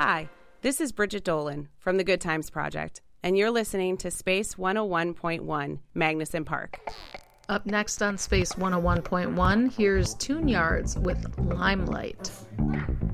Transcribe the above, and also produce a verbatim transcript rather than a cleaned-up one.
Hi, this is Bridget Dolan from the Good Times Project, and you're listening to Space one oh one point one, Magnuson Park. Up next on Space one oh one point one, here's Tune Yards with Limelight.